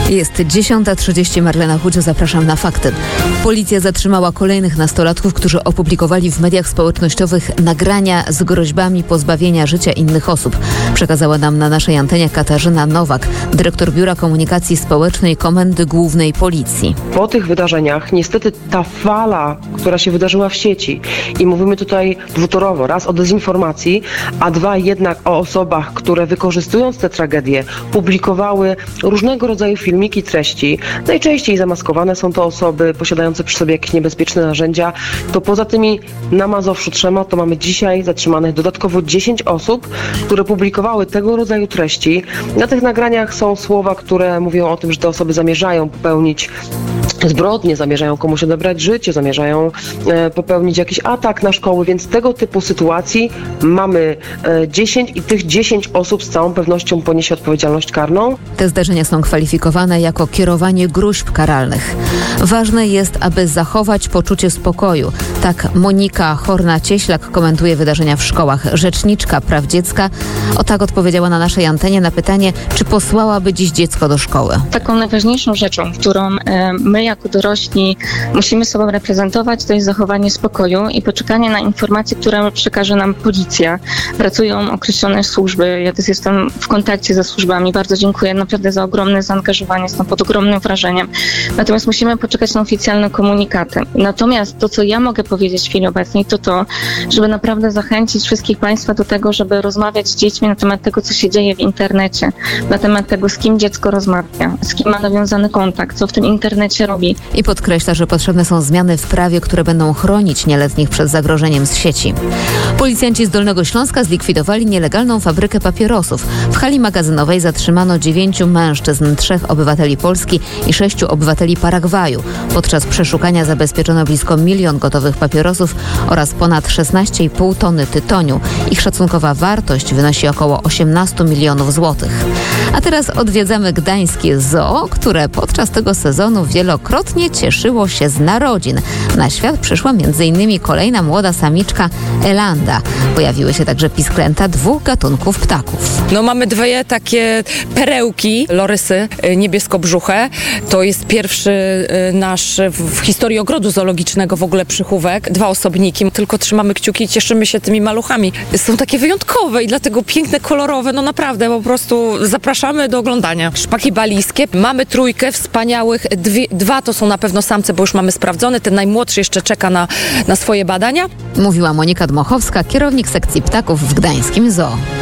Jest 10:30, Marlena Chucio, zapraszam na fakty. Policja zatrzymała kolejnych nastolatków, którzy opublikowali w mediach społecznościowych nagrania z groźbami pozbawienia życia innych osób. Przekazała nam na naszej antenie Katarzyna Nowak, dyrektor Biura Komunikacji Społecznej Komendy Głównej Policji. Po tych wydarzeniach niestety ta fala, która się wydarzyła w sieci, i mówimy tutaj dwutorowo, raz o dezinformacji, a dwa jednak o osobach, które wykorzystując tę tragedię publikowały różnego rodzaju filmiki, treści. Najczęściej zamaskowane są to osoby posiadające przy sobie jakieś niebezpieczne narzędzia. To poza tymi na Mazowszu Trzema to mamy dzisiaj zatrzymanych dodatkowo 10 osób, które publikowały tego rodzaju treści. Na tych nagraniach są słowa, które mówią o tym, że te osoby zamierzają popełnić zbrodnie, zamierzają komuś odebrać życie, zamierzają popełnić jakiś atak na szkoły, więc tego typu sytuacji mamy 10 i tych 10 osób z całą pewnością poniesie odpowiedzialność karną. Te zdarzenia są kwalifikowane jako kierowanie gróźb karalnych. Ważne jest, aby zachować poczucie spokoju. Tak Monika Horna-Cieślak komentuje wydarzenia w szkołach. Rzeczniczka praw dziecka tak odpowiedziała na naszej antenie na pytanie, czy posłałaby dziś dziecko do szkoły. Taką najważniejszą rzeczą, którą my jako dorośli musimy sobą reprezentować, to jest zachowanie spokoju i poczekanie na informacje, które przekaże nam policja. Pracują określone służby. Ja też jestem w kontakcie ze służbami. Bardzo dziękuję naprawdę za ogromne zaangażowanie. Jestem pod ogromnym wrażeniem. Natomiast musimy poczekać na oficjalne komunikaty. Natomiast to, co ja mogę powiedzieć w chwili obecnej, to, żeby naprawdę zachęcić wszystkich Państwa do tego, żeby rozmawiać z dziećmi na temat tego, co się dzieje w internecie, na temat tego, z kim dziecko rozmawia, z kim ma nawiązany kontakt, co w tym internecie robi. I podkreśla, że potrzebne są zmiany w prawie, które będą chronić nieletnich przed zagrożeniem z sieci. Policjanci z Dolnego Śląska zlikwidowali nielegalną fabrykę papierosów. W hali magazynowej zatrzymano 9 mężczyzn, 3 obywateli Polski i 6 obywateli Paragwaju. Podczas przeszukania zabezpieczono blisko 1 milion gotowych papierosów oraz ponad 16,5 tony tytoniu. Ich szacunkowa wartość wynosi około 18 milionów złotych. A teraz odwiedzamy gdańskie zoo, które podczas tego sezonu wielokrotnie cieszyło się z narodzin. Na świat przyszła m.in. kolejna młoda samiczka Elanda. Pojawiły się także pisklęta 2 gatunków ptaków. Mamy 2 takie perełki, lorysy niebieskobrzuche. To jest pierwszy nasz w historii ogrodu zoologicznego w ogóle przychówek. 2 osobniki. Tylko trzymamy kciuki i cieszymy się tymi maluchami. Są takie wyjątkowe i dlatego piękne, kolorowe. Naprawdę po prostu zapraszamy do oglądania. Szpaki balijskie. Mamy 3 wspaniałych. 2 to są na pewno samce, bo już mamy sprawdzone. Ten najmłodszy jeszcze czeka na swoje badania. Mówiła Monika Dmochowska, kierownik sekcji ptaków w gdańskim zoo.